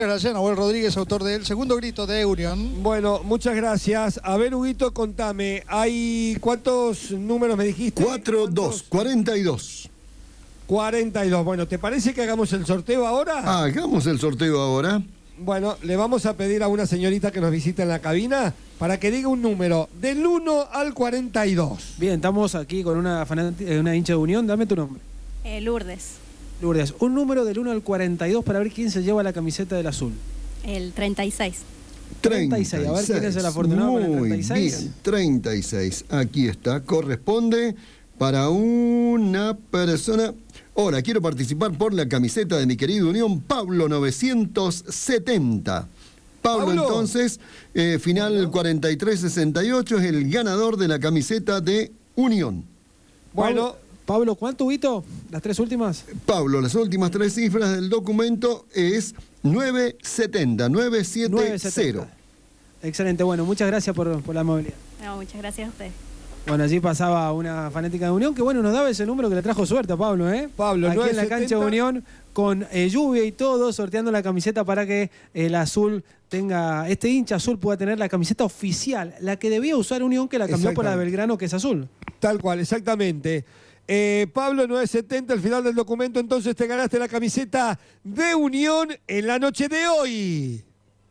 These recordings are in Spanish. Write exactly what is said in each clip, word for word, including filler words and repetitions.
Gracias, Nahuel Rodríguez, autor del segundo grito de Unión. Bueno, muchas gracias. A ver, Huguito, contame, ¿hay cuántos números me dijiste? cuatro, dos, cuarenta y dos. cuarenta y dos. Bueno, ¿te parece que hagamos el sorteo ahora? Ah, hagamos el sorteo ahora. Bueno, le vamos a pedir a una señorita que nos visite en la cabina para que diga un número del uno al cuarenta y dos. Bien, estamos aquí con una, una hincha de Unión. Dame tu nombre. Eh, Lourdes. Lourdes, un número del uno al cuarenta y dos para ver quién se lleva la camiseta del azul. El treinta y seis. treinta y seis. A ver quién es el afortunado con el treinta y seis. Muy bien, treinta y seis. Aquí está. Corresponde para una persona. Ahora, quiero participar por la camiseta de mi querido Unión, Pablo novecientos setenta. Pablo, Pablo. entonces, eh, final cuarenta y tres sesenta y ocho, es el ganador de la camiseta de Unión. Bueno, Pablo, ¿cuánto, Huguito? ¿Las tres últimas? Pablo, las últimas tres cifras del documento es nueve setenta, nueve siete cero. Excelente, bueno, muchas gracias por, por la amabilidad. No, muchas gracias a usted. Bueno, allí pasaba una fanática de Unión que, bueno, nos daba ese número que le trajo suerte a Pablo, ¿eh? Pablo, aquí en la nueve setenta. cancha de Unión, con eh, lluvia y todo, sorteando la camiseta para que el azul tenga, este hincha azul pueda tener la camiseta oficial, la que debía usar Unión, que la cambió por la de Belgrano, que es azul. Tal cual, exactamente. Eh, Pablo, nueve setenta, al final del documento, entonces te ganaste la camiseta de Unión en la noche de hoy.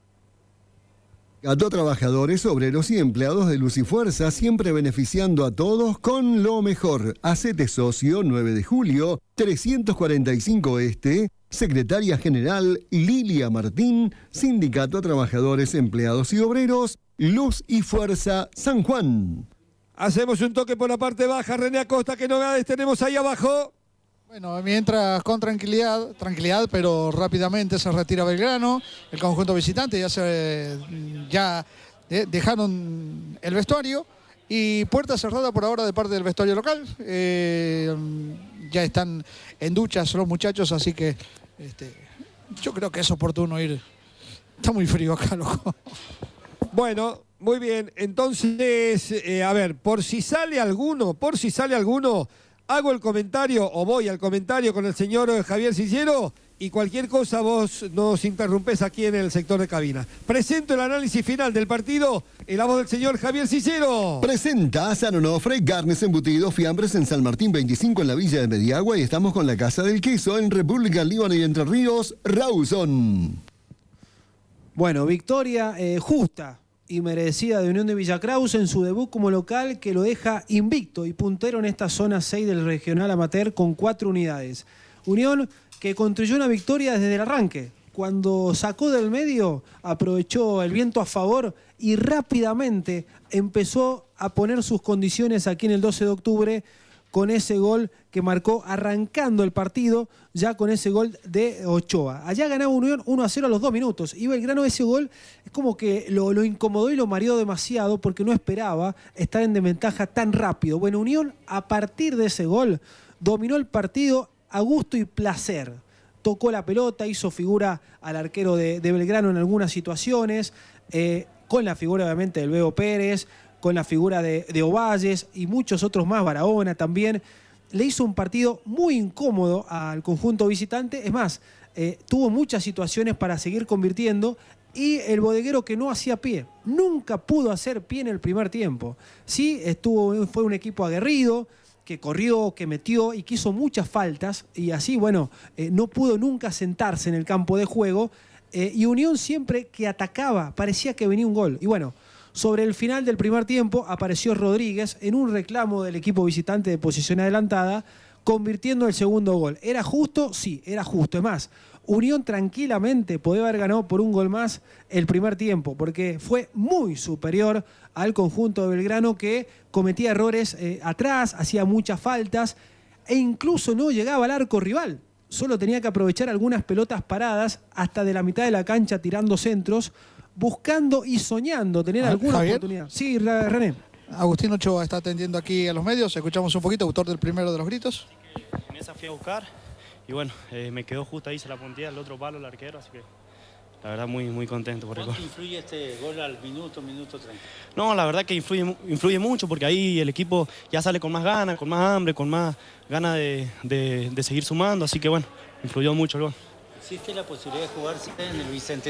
A todos trabajadores, obreros y empleados de Luz y Fuerza, siempre beneficiando a todos con lo mejor. Hacete socio, nueve de julio, trescientos cuarenta y cinco Este, Secretaria General Lilia Martín, Sindicato a Trabajadores, Empleados y Obreros, Luz y Fuerza, San Juan. Hacemos un toque por la parte baja. René Acosta, ¿qué novedades tenemos ahí abajo? Bueno, mientras con tranquilidad, tranquilidad, pero rápidamente se retira Belgrano, el conjunto visitante ya se ya dejaron el vestuario y puerta cerrada por ahora de parte del vestuario local. Eh, ya están en duchas los muchachos, así que este, yo creo que es oportuno ir. Está muy frío acá, loco. Bueno, muy bien. Entonces, eh, a ver, por si sale alguno, por si sale alguno, hago el comentario o voy al comentario con el señor Javier Cicero y cualquier cosa vos nos interrumpés aquí en el sector de cabina. Presento el análisis final del partido en la voz del señor Javier Cicero. Presenta San Onofre, carnes embutidos, fiambres en San Martín veinticinco en la Villa de Mediagua y estamos con la Casa del Queso en República Líbano y Entre Ríos, Rawson. Bueno, victoria eh, justa y merecida de Unión de Villa Krause en su debut como local, que lo deja invicto y puntero en esta zona seis del regional amateur con cuatro unidades. Unión que construyó una victoria desde el arranque. Cuando sacó del medio, aprovechó el viento a favor y rápidamente empezó a poner sus condiciones aquí en el doce de octubre con ese gol que marcó arrancando el partido, ya con ese gol de Ochoa. Allá ganaba Unión uno a cero a los dos minutos. Y Belgrano, ese gol es como que lo, lo incomodó y lo mareó demasiado porque no esperaba estar en desventaja tan rápido. Bueno, Unión a partir de ese gol dominó el partido a gusto y placer. Tocó la pelota, hizo figura al arquero de, de Belgrano en algunas situaciones, eh, con la figura obviamente del Bebo Pérez, con la figura de, de Ovalles y muchos otros más, Barahona también. Le hizo un partido muy incómodo al conjunto visitante. Es más, eh, tuvo muchas situaciones para seguir convirtiendo y el bodeguero que no hacía pie. Nunca pudo hacer pie en el primer tiempo. Sí, estuvo, fue un equipo aguerrido, que corrió, que metió y que hizo muchas faltas. Y así, bueno, eh, no pudo nunca sentarse en el campo de juego. Eh, y Unión siempre que atacaba, parecía que venía un gol. Y bueno, sobre el final del primer tiempo apareció Rodríguez en un reclamo del equipo visitante de posición adelantada, convirtiendo el segundo gol. ¿Era justo? Sí, era justo. Es más, Unión tranquilamente podía haber ganado por un gol más el primer tiempo, porque fue muy superior al conjunto de Belgrano, que cometía errores eh, atrás, hacía muchas faltas e incluso no llegaba al arco rival. Solo tenía que aprovechar algunas pelotas paradas hasta de la mitad de la cancha tirando centros, buscando y soñando tener alguna Javier. oportunidad. Sí, René. Agustín Ochoa está atendiendo aquí a los medios. Escuchamos un poquito, autor del primero de los gritos. En esa fui a buscar y bueno, eh, me quedó justo ahí, se la punteé al otro palo el arquero, así que la verdad muy, muy contento por el gol. ¿Cuánto influye este gol al minuto, minuto treinta? No, la verdad que influye, influye mucho porque ahí el equipo ya sale con más ganas, con más hambre, con más ganas de, de, de seguir sumando, así que bueno, influyó mucho el gol. Existe la posibilidad de jugarse en el Bicentenario.